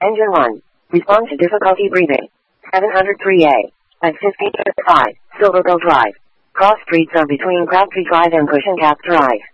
Engine 1. Respond to difficulty breathing. 703A. At 15:05, Silverville Drive. Cross streets are between Crabtree Drive and Cushion Gap Drive.